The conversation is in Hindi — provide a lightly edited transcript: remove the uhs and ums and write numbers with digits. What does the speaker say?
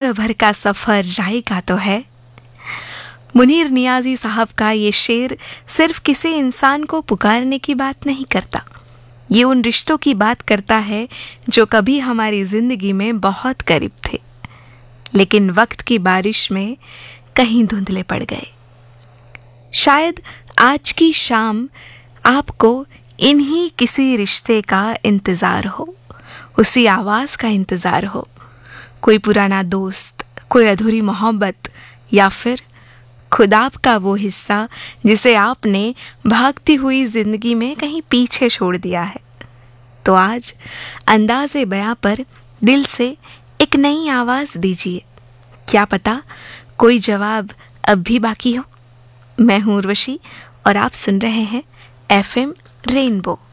उम्र भर का सफ़र राय का तो है। मुनीर नियाज़ी साहब का ये शेर सिर्फ किसी इंसान को पुकारने की बात नहीं करता, ये उन रिश्तों की बात करता है जो कभी हमारी ज़िंदगी में बहुत करीब थे, लेकिन वक्त की बारिश में कहीं धुंधले पड़ गए। शायद आज की शाम आपको इन्हीं किसी रिश्ते का इंतज़ार हो, उसी आवाज़ का इंतज़ार हो, कोई पुराना दोस्त, कोई अधूरी मोहब्बत, या फिर खुद आपका वो हिस्सा जिसे आपने भागती हुई जिंदगी में कहीं पीछे छोड़ दिया है। तो आज अंदाज़े बयां पर दिल से एक नई आवाज़ दीजिए, क्या पता कोई जवाब अब भी बाकी हो। मैं हूँ उर्वशी और आप सुन रहे हैं FM रेनबो।